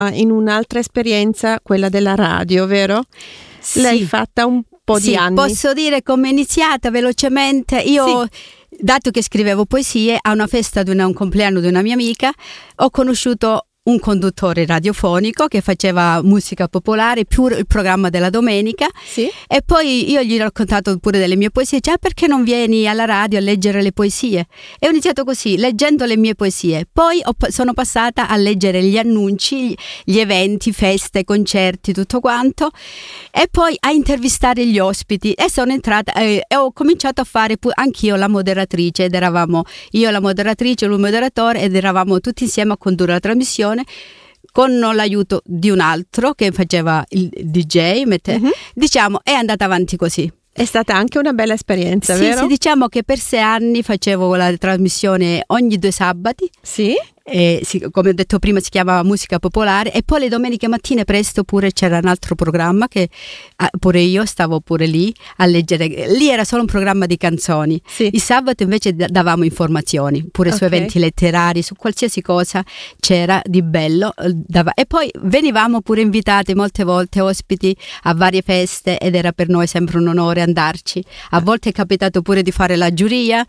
in un'altra esperienza, quella della radio, vero? Sì. L'hai fatta un po' di anni. Posso dire come è iniziata velocemente? Io, dato che scrivevo poesie, a una festa di un compleanno di una mia amica, ho conosciuto un conduttore radiofonico che faceva musica popolare, più il programma della domenica, Sì. e poi io gli ho raccontato pure delle mie poesie. Già, perché non vieni alla radio a leggere le poesie? E ho iniziato così, leggendo le mie poesie. Poi sono passata a leggere gli annunci, gli eventi, feste, concerti, tutto quanto, e poi a intervistare gli ospiti, e sono entrata e ho cominciato a fare anch'io la moderatrice, ed eravamo io la moderatrice, lui il moderatore, ed eravamo tutti insieme a condurre la trasmissione con l'aiuto di un altro che faceva il DJ, diciamo, è andata avanti così. È stata anche una bella esperienza, vero? Sì, diciamo che per 6 anni facevo la trasmissione ogni 2 sabati. Sì. Come ho detto prima, si chiamava Musica Popolare, e poi le domeniche mattine presto pure c'era un altro programma che pure io stavo pure lì a leggere. Lì era solo un programma di canzoni. Sì. Il sabato invece davamo informazioni pure su eventi letterari, su qualsiasi cosa c'era di bello, e poi venivamo pure invitate molte volte ospiti a varie feste, ed era per noi sempre un onore andarci. A volte è capitato pure di fare la giuria,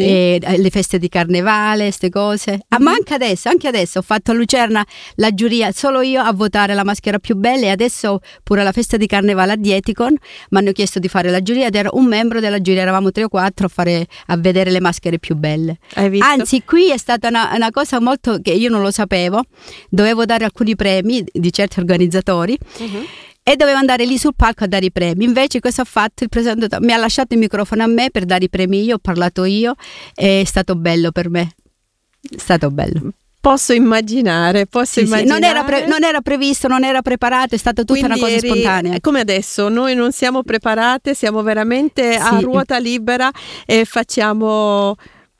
le feste di carnevale, queste cose. Ma anche adesso ho fatto a Lucerna la giuria, solo io a votare la maschera più bella, e adesso pure alla festa di carnevale a Dieticon mi hanno chiesto di fare la giuria, ed ero un membro della giuria, eravamo 3 o 4 a vedere le maschere più belle. Hai visto? Anzi, qui è stata una cosa molto che io non lo sapevo, dovevo dare alcuni premi di certi organizzatori. E dovevo andare lì sul palco a dare i premi. Invece cosa ha fatto? Il presentatore mi ha lasciato il microfono a me per dare i premi io, ho parlato io, e è stato bello per me. È stato bello. Posso immaginare. Non era previsto, non era preparato, è stata tutta una cosa spontanea. Come adesso, noi non siamo preparate, siamo veramente a ruota libera e facciamo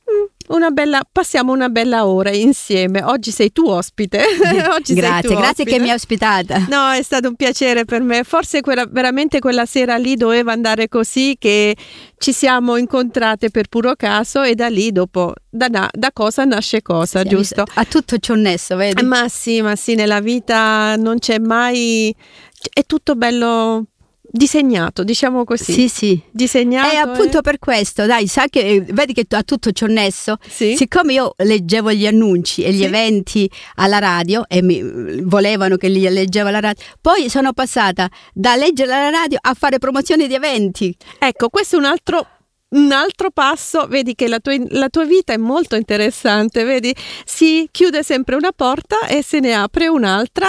passiamo una bella ora insieme. Oggi sei tu ospite. Grazie che mi hai ospitata. No, è stato un piacere per me. Forse veramente quella sera lì doveva andare così, che ci siamo incontrate per puro caso, e da lì dopo da cosa nasce cosa, giusto? A tutto c'è un nesso, vedi? Ma sì, nella vita non c'è mai, è tutto bello disegnato, diciamo così. Sì. Disegnato. E appunto per questo, dai, sai che vedi che a tutto c'è un nesso? Sì. Siccome io leggevo gli annunci e gli eventi alla radio, e mi volevano che li leggevo alla radio, poi sono passata da leggere alla radio a fare promozioni di eventi. Ecco, questo è un altro passo. Vedi che la tua vita è molto interessante, vedi? Si chiude sempre una porta e se ne apre un'altra,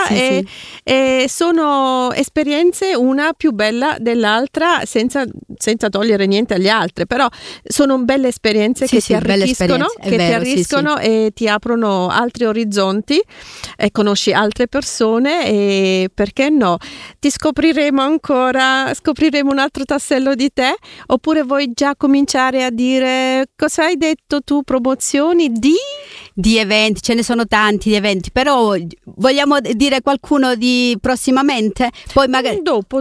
e sono esperienze una più bella dell'altra, senza togliere niente agli altri, però sono belle esperienze che ti arricchiscono, e ti aprono altri orizzonti, e conosci altre persone, e perché no, ti scopriremo un altro tassello di te. Oppure vuoi già cominciare a dire cosa hai detto tu? Promozioni di eventi, ce ne sono tanti di eventi, però vogliamo dire qualcuno di prossimamente? Poi magari dopo.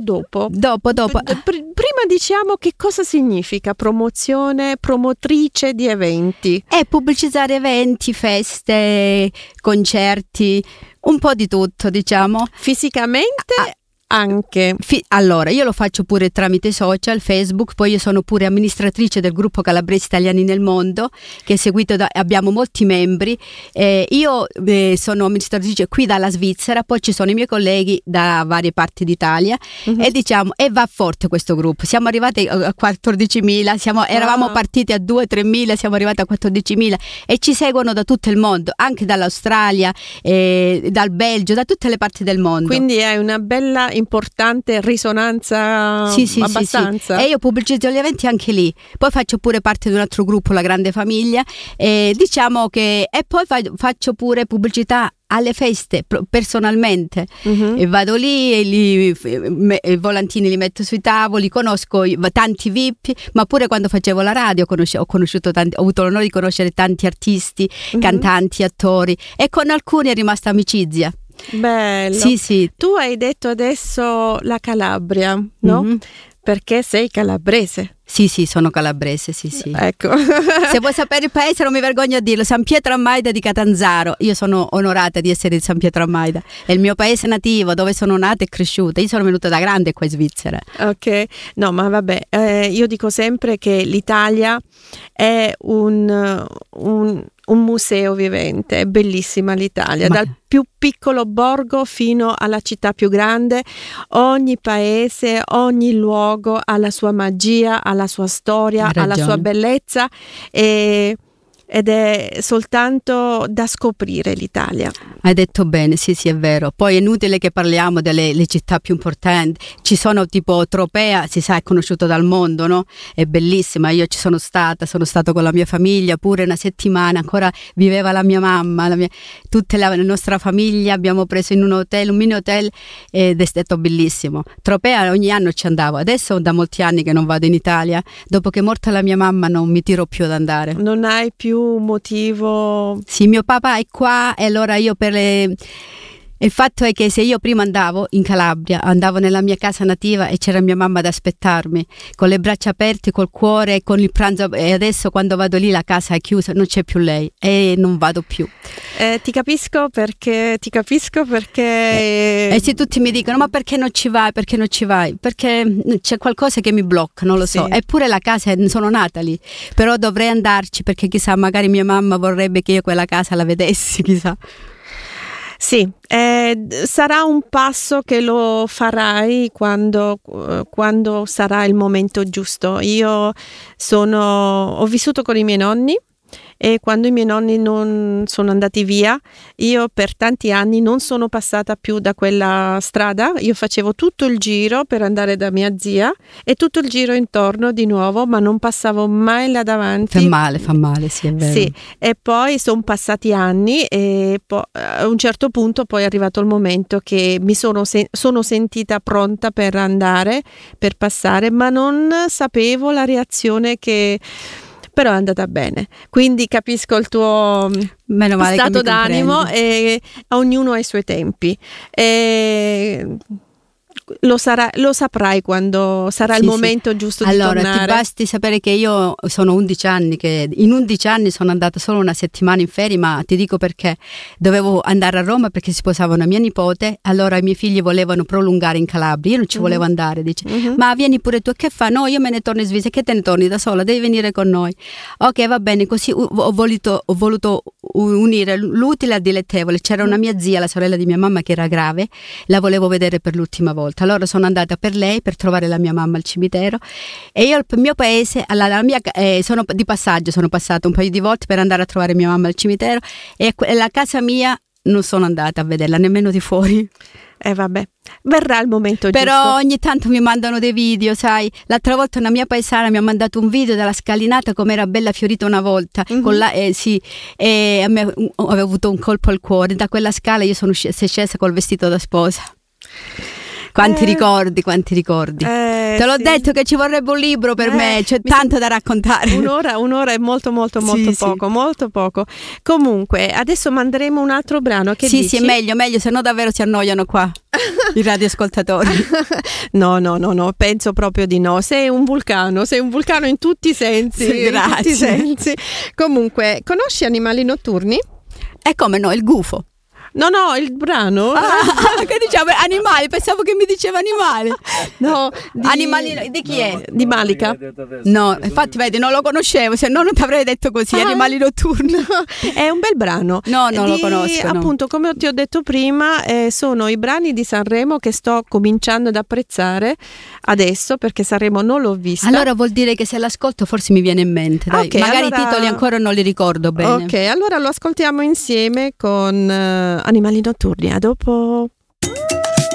Prima diciamo che cosa significa promotrice di eventi. È pubblicizzare eventi, feste, concerti, un po' di tutto, diciamo. Fisicamente anche. Allora, io lo faccio pure tramite social, Facebook, poi io sono pure amministratrice del gruppo Calabresi Italiani nel Mondo, che è seguito abbiamo molti membri. Io sono amministratrice qui dalla Svizzera, poi ci sono i miei colleghi da varie parti d'Italia, e va forte questo gruppo. Siamo arrivati a 14.000, eravamo partiti a 2-3.000, siamo arrivati a 14.000, e ci seguono da tutto il mondo, anche dall'Australia, dal Belgio, da tutte le parti del mondo. Quindi hai una bella importante risonanza, abbastanza. Sì. E io pubblicizzo gli eventi anche lì. Poi faccio pure parte di un altro gruppo, La Grande Famiglia, diciamo che, e poi faccio pure pubblicità alle feste personalmente, e vado lì e i volantini li metto sui tavoli, conosco tanti VIP, ma pure quando facevo la radio ho conosciuto ho avuto l'onore di conoscere tanti artisti, cantanti, attori, e con alcuni è rimasta amicizia. Bello. Sì. Tu hai detto adesso la Calabria, no? perché sei calabrese. Sì, sono calabrese, sì. Ecco. Se vuoi sapere il paese, non mi vergogno a dirlo, San Pietro a Maida di Catanzaro. Io sono onorata di essere di San Pietro a Maida, è il mio paese nativo, dove sono nata e cresciuta. Io sono venuta da grande qua in Svizzera. Ok, no, ma vabbè, io dico sempre che l'Italia è un museo vivente, è bellissima l'Italia, dal più piccolo borgo fino alla città più grande. Ogni paese, ogni luogo ha la sua magia, ha la sua storia, ha la sua bellezza, ed è soltanto da scoprire l'Italia. Hai detto bene, sì, è vero. Poi è inutile che parliamo delle città più importanti. Ci sono tipo Tropea, si sa, è conosciuto dal mondo, no? È bellissima. Io ci sono stato con la mia famiglia pure una settimana, ancora viveva la mia mamma, tutta la nostra famiglia, abbiamo preso in un mini hotel, ed è stato bellissimo. Tropea ogni anno ci andavo, adesso da molti anni che non vado in Italia, dopo che è morta la mia mamma non mi tiro più ad andare. Non hai più motivo? Sì, mio papà è qua e allora io il fatto è che se io prima andavo in Calabria, andavo nella mia casa nativa e c'era mia mamma ad aspettarmi con le braccia aperte, col cuore, con il pranzo, e adesso quando vado lì la casa è chiusa, non c'è più lei e non vado più. Ti capisco perché e se tutti mi dicono ma perché non ci vai, perché c'è qualcosa che mi blocca, non lo so. Eppure la casa, sono nata lì, però dovrei andarci perché chissà, magari mia mamma vorrebbe che io quella casa la vedessi, chissà. Sì, sarà un passo che lo farai quando sarà il momento giusto. Io ho vissuto con i miei nonni, e quando i miei nonni non sono andati via, io per tanti anni non sono passata più da quella strada. Io facevo tutto il giro per andare da mia zia e tutto il giro intorno di nuovo, ma non passavo mai là davanti. Fa male, sì, è vero. Sì, e poi sono passati anni e a un certo punto poi è arrivato il momento che mi sono sentita pronta per andare, per passare, ma non sapevo la reazione che... Però è andata bene, quindi capisco il tuo stato d'animo, e ognuno ha i suoi tempi. Lo saprai quando sarà il momento giusto di tornare. Allora, ti basti sapere che io sono 11 anni, che in 11 anni sono andata solo una settimana in ferie, ma ti dico perché dovevo andare a Roma perché si sposava una mia nipote, allora i miei figli volevano prolungare in Calabria, io non ci volevo andare, dice ma vieni pure tu, che fa? No, io me ne torno in Svizzera, che te ne torni da sola, devi venire con noi. Ok, va bene, così ho voluto unire l'utile al dilettevole. C'era una mia zia, la sorella di mia mamma, che era grave, la volevo vedere per l'ultima volta. Allora sono andata per lei, per trovare la mia mamma al cimitero, e io al mio paese, sono di passaggio, sono passata un paio di volte per andare a trovare mia mamma al cimitero, e la casa mia non sono andata a vederla nemmeno di fuori. Vabbè, verrà il momento giusto. Però ogni tanto mi mandano dei video, sai. L'altra volta una mia paesana mi ha mandato un video della scalinata, come era bella fiorita una volta, e a me avevo avuto un colpo al cuore. Da quella scala io sono scesa col vestito da sposa. Quanti ricordi. Te l'ho detto che ci vorrebbe un libro per me, c'è tanto da raccontare. Un'ora è molto poco, molto poco. Comunque, adesso manderemo un altro brano, che dici? Sì, meglio, se no davvero si annoiano qua i radioascoltatori. No, penso proprio di no. Sei un vulcano in tutti i sensi. Sì, grazie. In tutti i sensi. Comunque, conosci Animali Notturni? E come no, il gufo. No, il brano. Che diciamo? Animali, pensavo che mi diceva animali. No, animali di chi è? Di Malika. No, infatti vedi, non lo conoscevo, se no non ti avrei detto così, Animali Notturni. È un bel brano. No, non lo conosco. Appunto, come ti ho detto prima, sono i brani di Sanremo che sto cominciando ad apprezzare adesso, perché Sanremo non l'ho vista. Allora vuol dire che se l'ascolto forse mi viene in mente, dai. Okay, magari allora... i titoli ancora non li ricordo bene. Ok, allora lo ascoltiamo insieme con Animali Notturni. A dopo.